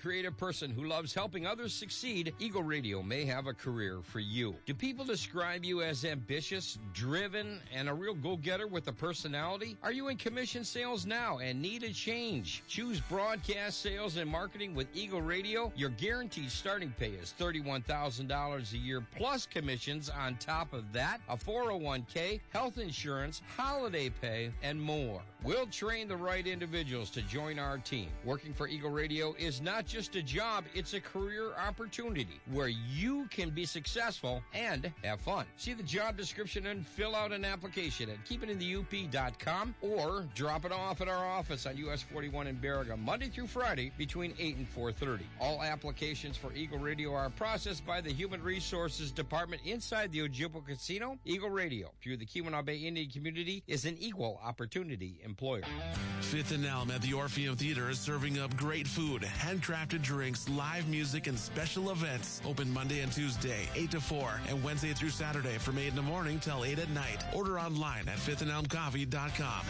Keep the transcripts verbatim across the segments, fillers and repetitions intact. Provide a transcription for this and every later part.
creative person who loves helping others succeed, Eagle Radio may have a career for you. Do people describe you as ambitious, driven, and a real go-getter with a personality? Are you in commission sales now and need a change? Choose broadcast sales and marketing with Eagle Radio. Your guaranteed starting pay is thirty-one thousand dollars a year plus commissions on top of that, a four oh one k, health insurance, holiday pay, and more. We'll train the right individuals to join our team. Working for Eagle Radio is not just a job, it's a career opportunity where you can be successful and have fun. See the job description and fill out an application at keep it in the U P dot com or drop it off at our office on U S forty-one in Baraga, Monday through Friday between eight and four thirty. All applications for Eagle Radio are processed by the Human Resources Department inside the Ojibwa Casino. Eagle Radio, through the Keweenaw Bay Indian community, is an equal opportunity employer. Fifth and Elm at the Orpheum Theater is serving up great food, handcrafted drinks, live music, and special events. Open Monday and Tuesday, eight to four, and Wednesday through Saturday from eight in the morning till eight at night. Order online at fifth and elm coffee dot com.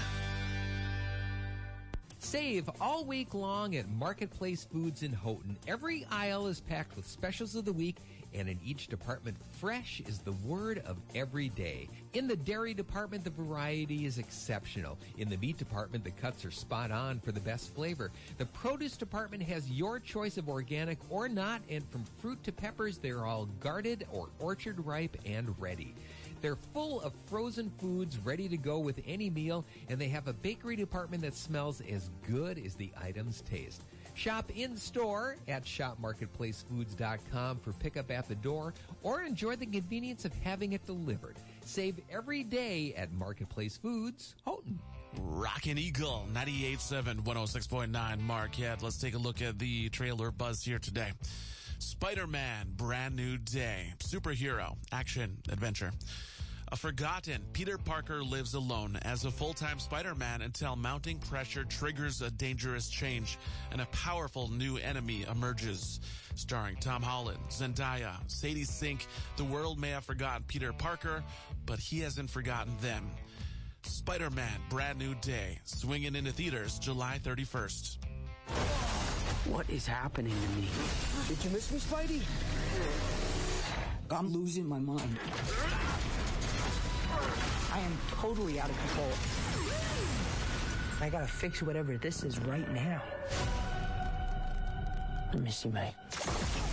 Save all week long at Marketplace Foods in Houghton. Every aisle is packed with specials of the week, and in each department, fresh is the word of every day. In the dairy department, the variety is exceptional. In the meat department, the cuts are spot on for the best flavor. The produce department has your choice of organic or not, and from fruit to peppers, they're all guarded or orchard ripe and ready. They're full of frozen foods ready to go with any meal, and they have a bakery department that smells as good as the items taste. Shop in-store at shop marketplace foods dot com for pickup at the door, or enjoy the convenience of having it delivered. Save every day at Marketplace Foods, Houghton. Rockin' Eagle, ninety-eight point seven, one oh six point nine Marquette. Let's take a look at the trailer buzz here today. Spider-Man, Brand New Day. Superhero, action, adventure. A forgotten Peter Parker lives alone as a full-time Spider-Man until mounting pressure triggers a dangerous change and a powerful new enemy emerges. Starring Tom Holland, Zendaya, Sadie Sink, the world may have forgotten Peter Parker, but he hasn't forgotten them. Spider-Man, Brand New Day, swinging into theaters July thirty-first. What is happening to me? Did you miss me, Spidey? I'm losing my mind. I am totally out of control. I gotta fix whatever this is right now. I miss you, mate.